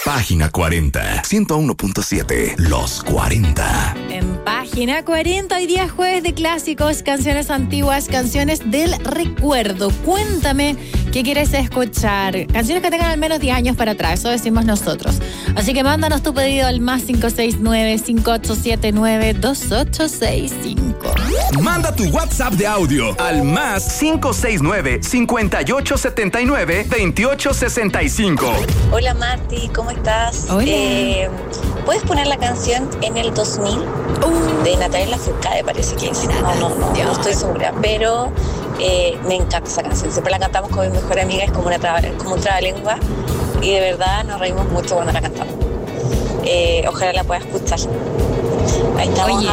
Página 40, 101.7, Los 40. En Página 40, hoy día jueves de clásicos, canciones antiguas, canciones del recuerdo. Cuéntame qué quieres escuchar. Canciones que tengan al menos 10 años para atrás, eso decimos nosotros. Así que mándanos tu pedido al más 569-5879-2865. Manda tu WhatsApp de audio al más 569-5879-2865. Hola Marti, ¿cómo estás? Hola. ¿Puedes poner la canción En el 2000? De Natalia Lafourcade, parece que es. No estoy segura, pero me encanta esa canción. Siempre la cantamos con mi mejor amiga, es como un trabalengua y de verdad nos reímos mucho cuando la cantamos. Ojalá la pueda escuchar. Ahí estamos. Oye,